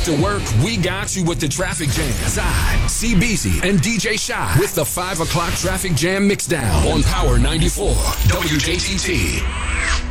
After work, we got you with the Traffic Jam. Side, CBZ, and DJ Shy with the 5 o'clock Traffic Jam Mixdown on Power 94 WJTT.